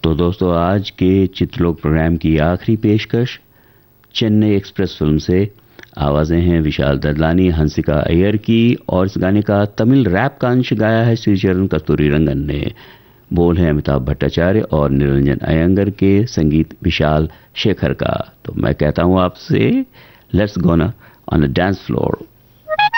तो दोस्तों, आज के चित्रलोक प्रोग्राम की आखिरी पेशकश चेन्नई एक्सप्रेस फिल्म से आवाजें हैं विशाल ददलानी, हंसिका अय्यर की, और इस गाने का तमिल रैप का अंश गाया है श्रीचरण कस्तूरीरंगन ने। बोल है अमिताभ भट्टाचार्य और निरंजन अयंगर के, संगीत विशाल शेखर का। तो मैं कहता हूं आपसे, let's gonna on a dance floor.